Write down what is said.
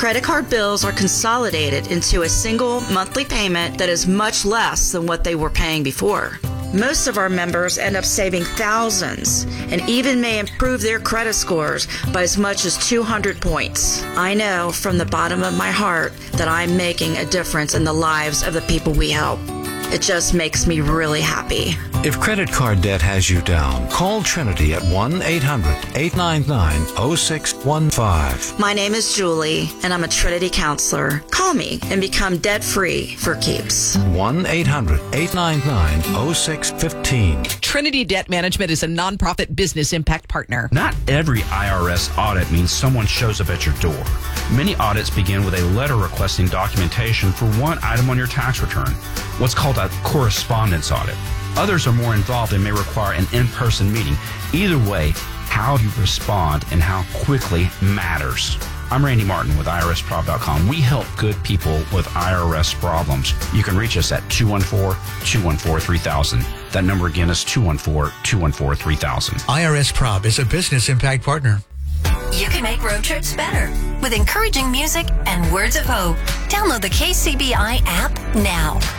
credit card bills are consolidated into a single monthly payment that is much less than what they were paying before. Most of our members end up saving thousands and even may improve their credit scores by as much as 200 points. I know from the bottom of my heart that I'm making a difference in the lives of the people we help. It just makes me really happy. If credit card debt has you down, call Trinity at 1-800-899-0615. My name is Julie, and I'm a Trinity counselor. Call me and become debt-free for keeps. 1-800-899-0615. Trinity Debt Management is a nonprofit business impact partner. Not every IRS audit means someone shows up at your door. Many audits begin with a letter requesting documentation for one item on your tax return, what's called a correspondence audit. Others are more involved and may require an in-person meeting. Either way, how you respond and how quickly matters. I'm Randy Martin with IRSprob.com. We help good people with IRS problems. You can reach us at 214-214-3000. That number again is 214-214-3000. IRS Prob is a business impact partner. You can make road trips better with encouraging music and words of hope. Download the KCBI app now.